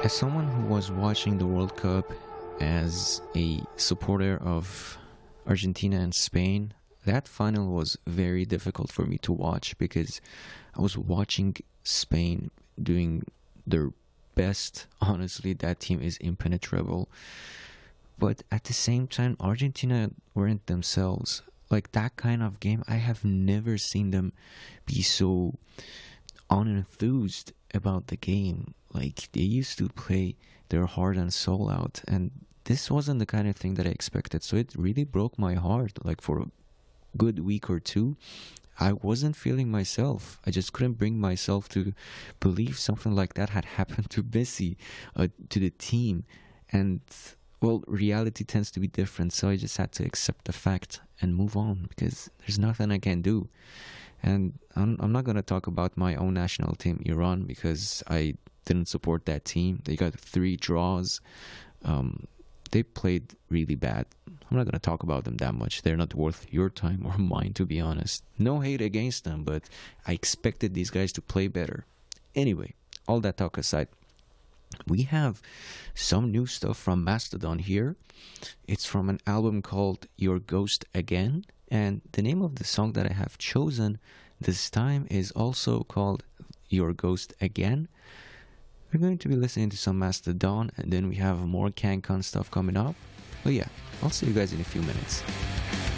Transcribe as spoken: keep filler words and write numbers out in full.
As someone who was watching the World Cup as a supporter of Argentina and Spain, that final was very difficult for me to watch because I was watching Spain doing their best. Honestly, that team is impenetrable. But at the same time, Argentina weren't themselves. Like that kind of game, I have never seen them be so unenthused about the game. Like they used to play their heart and soul out, and this wasn't the kind of thing that I expected. So it really broke my heart. Like for a good week or two, I wasn't feeling myself. I just couldn't bring myself to believe something like that had happened to Messi, uh, to the team, and well, reality tends to be different. So I just had to accept the fact and move on because there's nothing I can do. And I'm, I'm not going to talk about my own national team, Iran, because I didn't support that team. They got three draws. Um, they played really bad. I'm not going to talk about them that much. They're not worth your time or mine, to be honest. No hate against them, but I expected these guys to play better. Anyway, all that talk aside, we have some new stuff from Mastodon here. It's from an album called Your Ghost Again, and the name of the song that I have chosen this time is also called Your Ghost Again. We're going to be listening to some Mastodon, and then we have more CanCon stuff coming up. But yeah, I'll see you guys in a few minutes.